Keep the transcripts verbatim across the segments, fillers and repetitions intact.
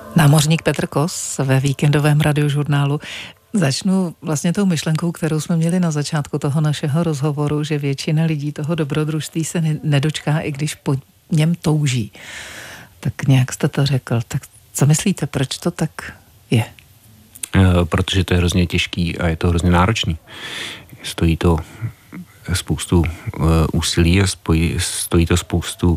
Námořník Petr Kos ve víkendovém radiožurnálu. Začnu vlastně tou myšlenkou, kterou jsme měli na začátku toho našeho rozhovoru, že většina lidí toho dobrodružství se nedočká, i když po něm touží. Tak nějak jste to řekl. Tak co myslíte, proč to tak je? E, protože to je hrozně těžký a je to hrozně náročný. Stojí to spoustu uh, úsilí a spojí, stojí to spoustu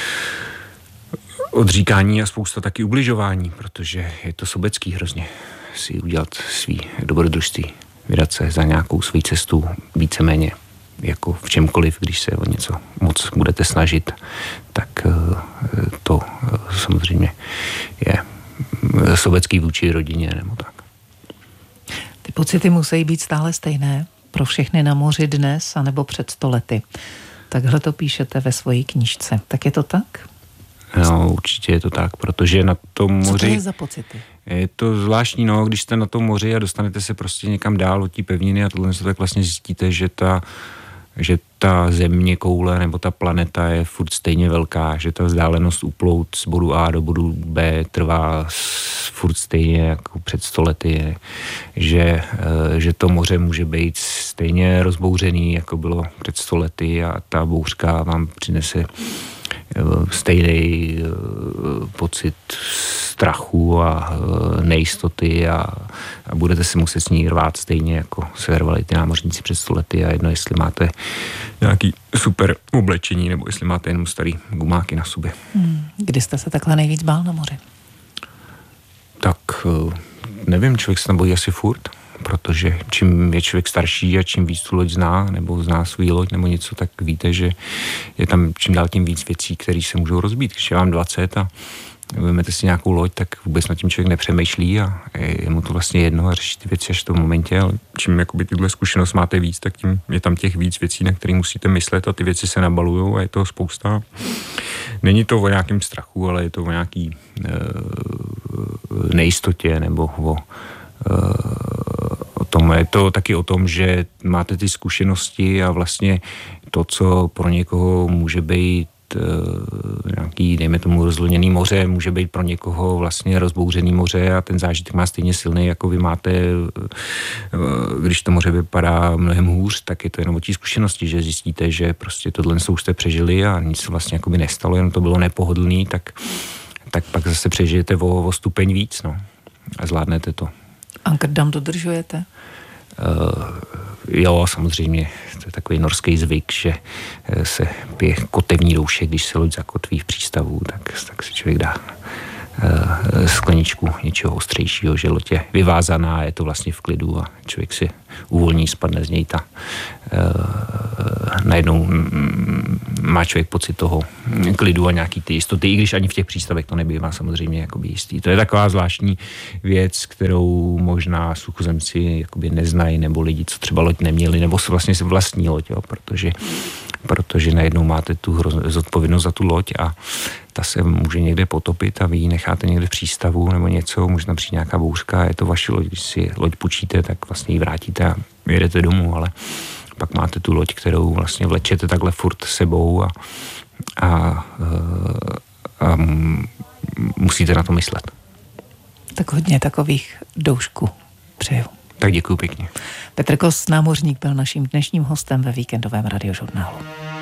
odříkání a spousta taky ubližování, protože je to sobecký hrozně si udělat svý dobrodružství, vydat se za nějakou svou cestu víceméně jako v čemkoliv, když se o něco moc budete snažit, tak uh, to uh, samozřejmě je sobecký vůči rodině nebo tak. Ty pocity musí být stále stejné pro všechny na moři dnes, anebo před sto lety. Takhle to píšete ve své knížce. Tak je to tak? No, určitě je to tak, protože na tom moři... Co to je za pocity? Je to zvláštní, no, když jste na tom moři a dostanete se prostě někam dál od té pevniny a tohle, tak vlastně zjistíte, že ta, že ta země koule nebo ta planeta je furt stejně velká, že ta vzdálenost uplout z bodu A do bodu B trvá furt stejně jako před sto lety, že, že to moře může být stejně rozbouřený, jako bylo před sto lety a ta bouřka vám přinese stejný pocit strachu a nejistoty a, a budete se muset s ní rvát stejně, jako se rvali ty námořníci před sto lety a jedno, jestli máte nějaký super oblečení nebo jestli máte jenom starý gumáky na sobě. Hmm. Kdy jste se takhle nejvíc bál na moři? Tak nevím, člověk se tam bojí asi furt, protože čím je člověk starší a čím víc tu loď zná, nebo zná svůj loď nebo něco, tak víte, že je tam čím dál tím víc věcí, které se můžou rozbít. Když je vám dvacet a vezmete si nějakou loď, tak vůbec nad tím člověk nepřemýšlí a je mu to vlastně jedno a řeší ty věci až v tom momentě, ale čím jakoby tyhle zkušenost máte víc, tak tím je tam těch víc věcí, na které musíte myslet a ty věci se nabalujou a je toho spousta. Není to o nějakém strachu, ale je to o nějaký e, nejistotě nebo o o tom. Je to taky o tom, že máte ty zkušenosti a vlastně to, co pro někoho může být nějaký, dejme tomu, rozloněný moře, může být pro někoho vlastně rozbouřený moře a ten zážitek má stejně silný, jako vy máte, když to moře vypadá mnohem hůř, tak je to jenom o té zkušenosti, že zjistíte, že prostě tohle už jste přežili a nic se vlastně jakoby nestalo, jenom to bylo nepohodlný, tak, tak pak zase přežijete o, o stupeň víc, no, a zvládnete to. Ankerdam dodržujete? Uh, jo, samozřejmě. To je takový norský zvyk, že se pije kotevní douše, když se loď zakotví v přístavu, tak, tak si člověk dá uh, skleničku něčeho ostřejšího, že loď je vyvázaná, je to vlastně v klidu a člověk si uvolní, spadne z něj ta uh, najednou má člověk pocit toho klidu a nějaký ty jistoty, i když ani v těch přístavech to nebývá samozřejmě jakoby jistý. To je taková zvláštní věc, kterou možná suchozemci jakoby neznají, nebo lidi, co třeba loď neměli, nebo vlastně si vlastní loď, jo, protože, protože najednou máte tu hroz- zodpovědnost za tu loď a ta se může někde potopit a vy ji necháte někde v přístavu nebo něco, může tam přijít nějaká bouřka, je to vaše loď, když si loď půjčíte, tak vlastně ji vrátíte a jedete domů, ale pak máte tu loď, kterou vlastně vlečete takhle furt sebou a, a, a musíte na to myslet. Tak hodně takových doušků přeju. Tak děkuju pěkně. Petr Kos, námořník, byl naším dnešním hostem ve víkendovém radiožurnálu.